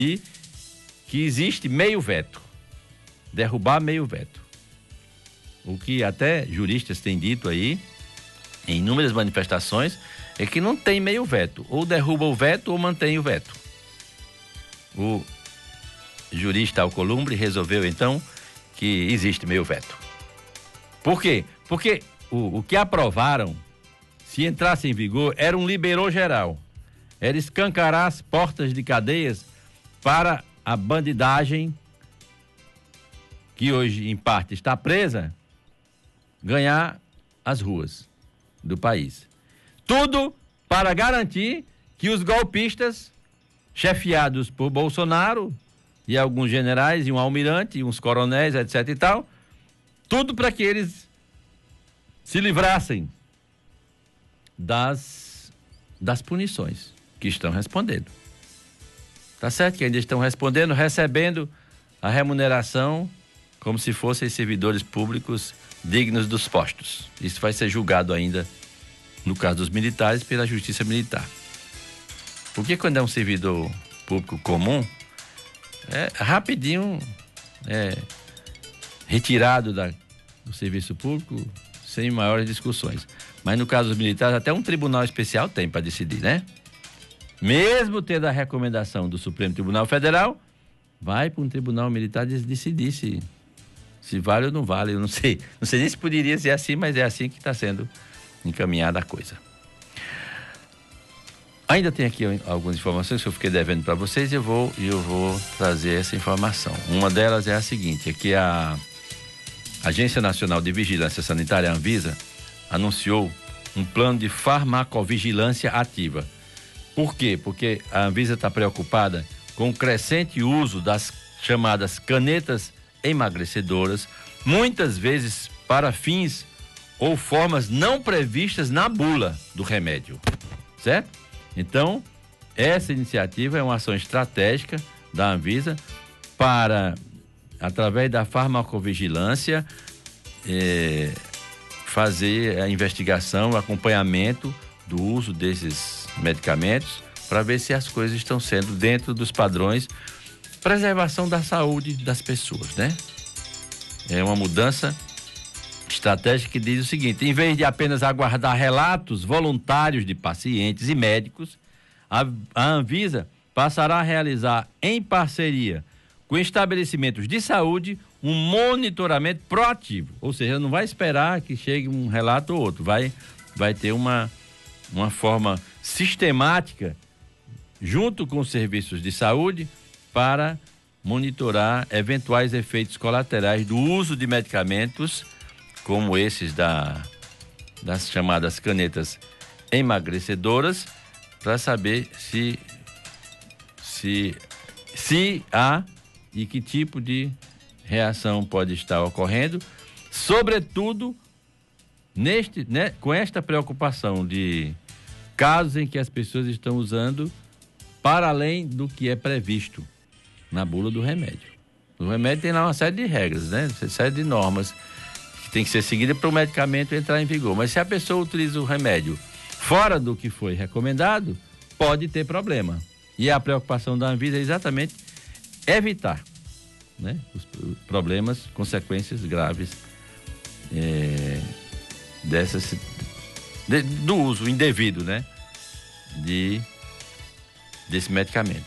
que existe meio veto, derrubar meio veto. O que até juristas têm dito aí, em inúmeras manifestações, é que não tem meio veto. Ou derruba o veto ou mantém o veto. O jurista Alcolumbre resolveu, então, que existe meio veto. Por quê? Porque o que aprovaram, se entrasse em vigor, era um liberou geral. Era escancarar as portas de cadeias para a bandidagem, que hoje, em parte, está presa, ganhar as ruas do país. Tudo para garantir que os golpistas, chefiados por Bolsonaro e alguns generais e um almirante e uns coronéis, etc e tal, tudo para que eles se livrassem das punições que estão respondendo. Tá certo que ainda estão respondendo, recebendo a remuneração como se fossem servidores públicos dignos dos postos. Isso vai ser julgado ainda, no caso dos militares, pela Justiça Militar. Porque quando é um servidor público comum, rapidinho retirado do serviço público, sem maiores discussões. Mas no caso dos militares, até um tribunal especial tem para decidir, né? Mesmo tendo a recomendação do Supremo Tribunal Federal, vai para um tribunal militar decidir se vale ou não vale. Eu não sei nem se poderia ser assim, mas é assim que está sendo encaminhada a coisa. Ainda tem aqui algumas informações que eu fiquei devendo para vocês e eu vou trazer essa informação. Uma delas é a seguinte, é que a Agência Nacional de Vigilância Sanitária, Anvisa, anunciou um plano de farmacovigilância ativa. Por quê? Porque a Anvisa está preocupada com o crescente uso das chamadas canetas emagrecedoras, muitas vezes para fins ou formas não previstas na bula do remédio, certo? Então, essa iniciativa é uma ação estratégica da Anvisa para, através da farmacovigilância, fazer a investigação, o acompanhamento do uso desses medicamentos para ver se as coisas estão sendo dentro dos padrões, preservação da saúde das pessoas, né? É uma mudança estratégica que diz o seguinte: em vez de apenas aguardar relatos voluntários de pacientes e médicos, a Anvisa passará a realizar, em parceria com estabelecimentos de saúde, um monitoramento proativo. Ou seja, não vai esperar que chegue um relato ou outro, vai ter uma forma sistemática, junto com os serviços de saúde, para monitorar eventuais efeitos colaterais do uso de medicamentos como esses das chamadas canetas emagrecedoras, para saber se há e que tipo de reação pode estar ocorrendo, sobretudo com esta preocupação de casos em que as pessoas estão usando para além do que é previsto na bula do remédio. O remédio tem lá uma série de regras, né? Uma série de normas que tem que ser seguida para o medicamento entrar em vigor. Mas se a pessoa utiliza o remédio fora do que foi recomendado, pode ter problema. E a preocupação da Anvisa é exatamente evitar, né, os problemas, consequências graves do uso indevido, né, desse medicamento.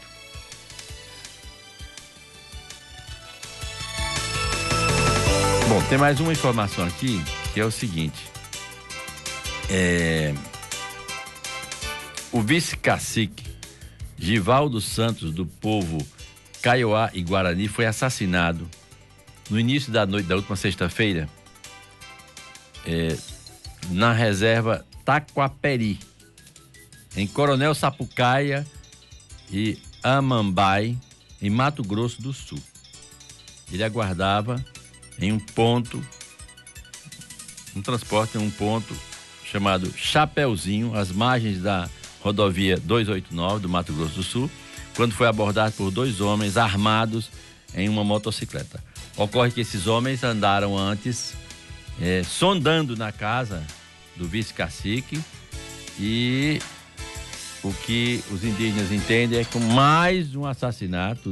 Bom, tem mais uma informação aqui, que é o seguinte: o vice-cacique Givaldo Santos, do povo Kaiowá e Guarani, foi assassinado no início da noite da última sexta-feira, na reserva Taquaperi, em Coronel Sapucaia e Amambai, em Mato Grosso do Sul. Ele aguardava em um transporte em um ponto chamado Chapeuzinho, às margens da rodovia 289 do Mato Grosso do Sul, quando foi abordado por dois homens armados em uma motocicleta. Ocorre que esses homens andaram antes sondando na casa do vice-cacique e o que os indígenas entendem é com mais um assassinato